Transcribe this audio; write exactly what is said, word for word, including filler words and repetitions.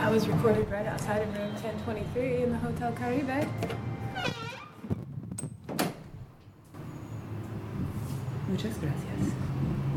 I was recorded right outside of room ten twenty-three in the Hotel Caribe. Muchas gracias.